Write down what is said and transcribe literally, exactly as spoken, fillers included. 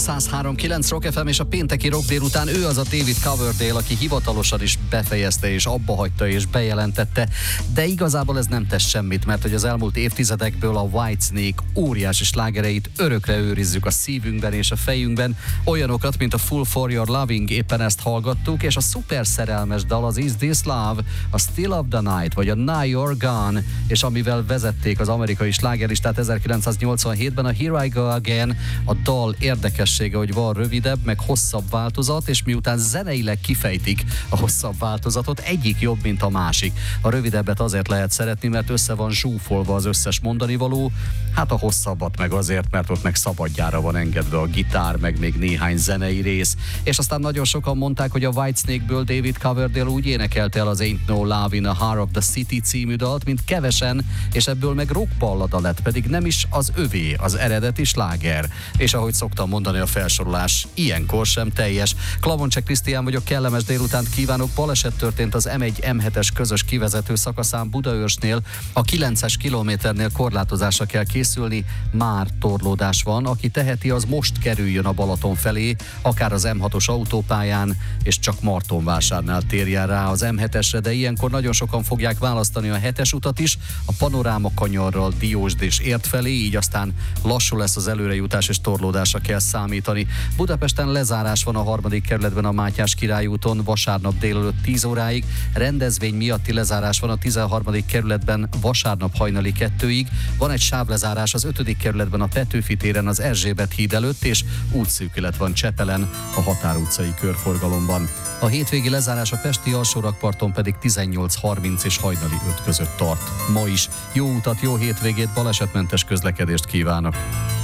száz három kilenc Rock ef em és a pénteki rock délután ő az a David Coverdale, aki hivatalosan is befejezte és abbahagyta és bejelentette, de igazából ez nem tesz semmit, mert hogy az elmúlt évtizedekből a Whitesnake óriási slágereit örökre őrizzük a szívünkben és a fejünkben, olyanokat, mint a Full for Your Loving, éppen ezt hallgattuk, és a szuper szerelmes dal az Is This Love, a Still of the Night, vagy a Now You're Gone, és amivel vezették az amerikai slágerlistát ezerkilencszáznyolcvanhétben, a Here I Go Again. A dal érdekessége, hogy van rövidebb, meg hosszabb változat, és miután zeneileg kifejtik a hosszabb változatot, egyik jobb, mint a másik. A rövidebbet azért lehet szeretni, mert össze van zsúfolva az összes mondanivaló, hát a hosszabbat meg azért, mert ott meg szabadjára van engedve a gitár, meg még néhány zenei rész. És aztán nagyon sokan mondták, hogy a Whitesnake-ből David Coverdale úgy énekelte el az Ain't No Love in a Heart of the City című dalt, mint kevesen, és ebből meg rockballada lett, pedig nem is az övé az eredeti sláger. És ahogy szoktam mondani, a felsorolás ilyenkor sem teljes. Klavoncsek Krisztián vagyok, kellemes délutánt kívánok. Baleset történt az em egy em hetes közös kivezető szakaszán Budaörsnél. A kilences kilométernél korlátozásra kell készülni, már torlódás van. Aki teheti, az most kerüljön a Balaton felé, akár az em hatos autópályán, és csak Martonvásárnál térjen rá az em hetesre, de ilyenkor nagyon sokan fogják választani a hetes utat is, a Panoráma kanyarral Diósd és Ért felé, így aztán lassú lesz az előrejutás, és torlódásra kell számítani. Budapesten lezárás van a harmadik kerületben a Mátyás Király úton vasárnap délelőtt tíz óráig, rendezvény miatti lezárás van a tizenharmadik kerületben vasárnap hajnali kettőig, van egy sávlezárás az ötödik kerületben a Petőfi téren az Erzsébet híd előtt, és útszűkület van Csepelen a Határ utcai körforgalomban. A hétvégi lezárás a pesti alsórakparton pedig tizennyolc harminc és hajnali öt között tart. Ma is jó utat, jó hétvégét, balesetmentes közlekedést kívánok!